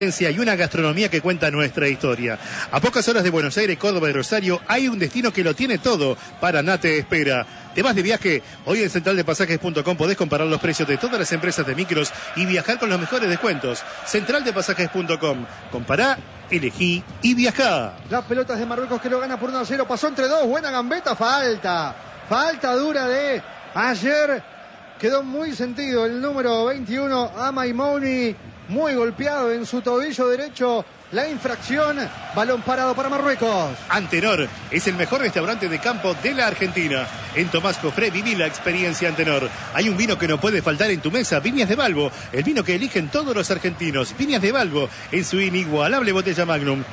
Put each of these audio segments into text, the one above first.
Y una gastronomía que cuenta nuestra historia. A pocas horas de Buenos Aires, Córdoba y Rosario hay un destino que lo tiene todo. Paraná te espera. ¿Te vas de viaje? Hoy en centraldepasajes.com podés comparar los precios de todas las empresas de micros y viajar con los mejores descuentos. Centraldepasajes.com. Compará, elegí y viajá. Las pelotas de Marruecos que lo gana por 1-0. Pasó entre dos. Buena gambeta. Falta dura de ayer. Quedó muy sentido el número 21, Amaimouni. Muy golpeado en su tobillo derecho. La infracción. Balón parado para Marruecos. Antenor es el mejor restaurante de campo de la Argentina. En Tomás Cofré viví la experiencia Antenor. Hay un vino que no puede faltar en tu mesa. Viñas de Balbo. El vino que eligen todos los argentinos. Viñas de Balbo. En su inigualable botella Magnum.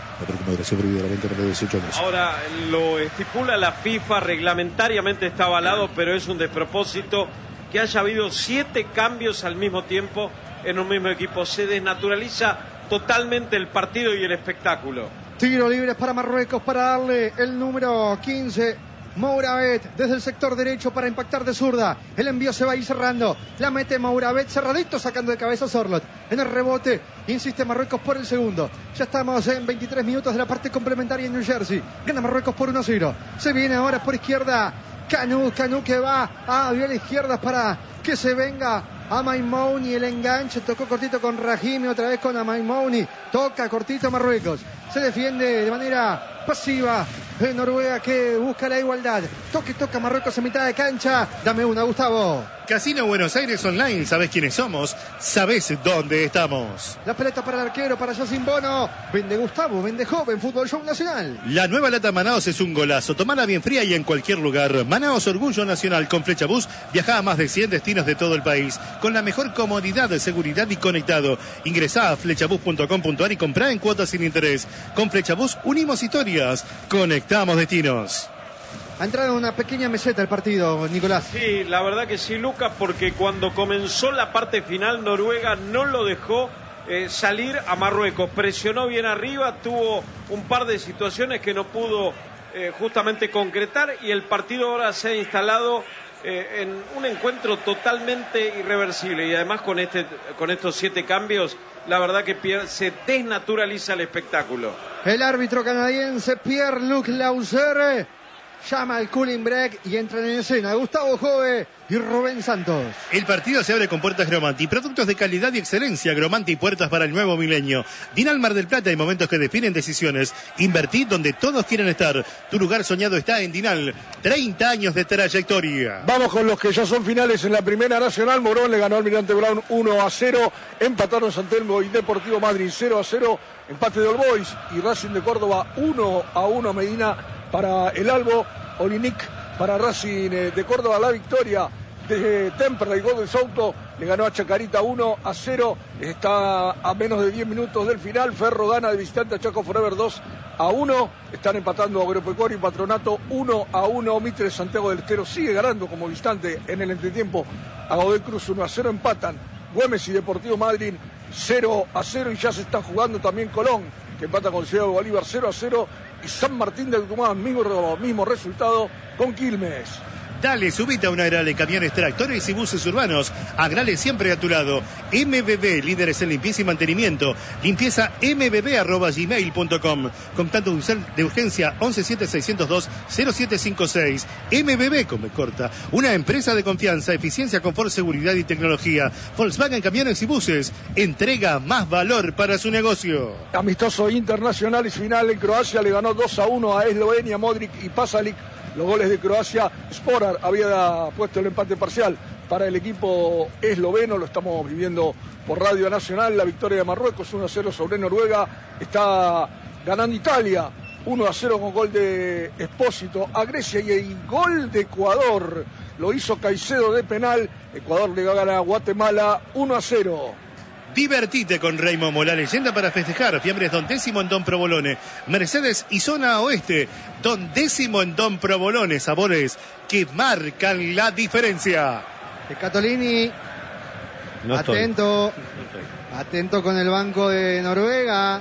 Ahora lo estipula la FIFA. Reglamentariamente está avalado, pero es un despropósito que haya habido 7 cambios al mismo tiempo en un mismo equipo. Se desnaturaliza totalmente el partido y el espectáculo. Tiro libre para Marruecos para darle el número 15. Mouravet desde el sector derecho para impactar de zurda. El envío se va a ir cerrando. La mete Mouravet cerradito, sacando de cabeza Sorlot. En el rebote insiste Marruecos por el segundo. Ya estamos en 23 minutos de la parte complementaria en New Jersey. Gana Marruecos por 1-0. Se viene ahora por izquierda Canu que va a la izquierda para que se venga Amaimouni. El enganche tocó cortito con Rahimi, otra vez con Amaimouni. Toca cortito Marruecos. Se defiende de manera pasiva Noruega, que busca la igualdad. Toca Marruecos en mitad de cancha. Dame una, Gustavo. Casino Buenos Aires Online. ¿Sabés quiénes somos? ¿Sabés dónde estamos? La pelota para el arquero, para Yacine Bono. Vende Gustavo, vende joven, Fútbol Show Nacional. La nueva lata Manaos es un golazo. Tomala bien fría y en cualquier lugar. Manaos, orgullo nacional. Con Flechabús viaja a más de 100 destinos de todo el país. Con la mejor comodidad, seguridad y conectado. Ingresá a flechabús.com.ar y comprá en cuotas sin interés. Con Flechabús unimos historias. Conectamos destinos. Ha entrado una pequeña meseta el partido, Nicolás. Sí, la verdad que sí, Lucas, porque cuando comenzó la parte final, Noruega no lo dejó salir a Marruecos. Presionó bien arriba, tuvo un par de situaciones que no pudo justamente concretar, y el partido ahora se ha instalado en un encuentro totalmente irreversible. Y además con estos 7 cambios, la verdad que se desnaturaliza el espectáculo. El árbitro canadiense Pierre-Luc Lauser llama al cooling break y entran en escena Gustavo Jove y Rubén Santos. El partido se abre con Puertas Gromanti, productos de calidad y excelencia. Gromanti, puertas para el nuevo milenio. Dinal Mar del Plata, hay momentos que definen decisiones. Invertí donde todos quieren estar. Tu lugar soñado está en Dinal. 30 años de trayectoria. Vamos con los que ya son finales en la Primera Nacional. Morón le ganó al Almirante Brown 1-0. Empataron San Telmo y Deportivo Madrid 0-0. Empate de All Boys y Racing de Córdoba 1-1. Medina para el Albo, Olinic para Racing de Córdoba. La victoria de Temperley, gol de Souto, le ganó a Chacarita 1-0. Está a menos de 10 minutos del final. Ferro gana de visitante a Chaco Forever 2-1. Están empatando Agropecuario y Patronato 1-1. Mitre Santiago del Estero sigue ganando como visitante en el entretiempo a Godoy Cruz 1-0. Empatan Güemes y Deportivo Madryn 0-0. Y ya se está jugando también Colón, que empata con Ciudad de Bolívar 0-0. Y San Martín de Tucumán, mismo resultado con Quilmes. Dale, subite a una Agrale, camiones, tractores y buses urbanos. Agrale siempre a tu lado. MBB, líderes en limpieza y mantenimiento. Limpieza mbb@gmail.com. Contacto de urgencia 117602-0756. MBB, con B corta. Una empresa de confianza, eficiencia, confort, seguridad y tecnología. Volkswagen Camiones y Buses. Entrega más valor para su negocio. Amistoso internacional y final en Croacia. Le ganó 2-1 a Eslovenia, Modric y Pasalic. Los goles de Croacia. Sporar había puesto el empate parcial para el equipo esloveno. Lo estamos viviendo por Radio Nacional. La victoria de Marruecos 1-0 sobre Noruega. Está ganando Italia 1-0 con gol de Espósito a Grecia, y el gol de Ecuador lo hizo Caicedo de penal. Ecuador le gana a Guatemala 1-0. Divertite con Raymond, la leyenda para festejar. Fiambres Don Décimo en Don Provolone. Mercedes y Zona Oeste. Don Décimo en Don Provolone. Sabores que marcan la diferencia. Catolini. No atento. Atento con el banco de Noruega.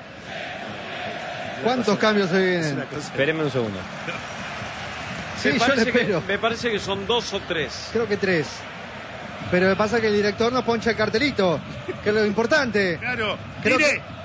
¿Cuántos cambios se vienen? Espéreme un segundo. Sí, yo le espero. Me parece que son 2 o 3. Creo que 3. Pero me pasa que el director nos poncha el cartelito, que es lo importante. Claro, Creo mire,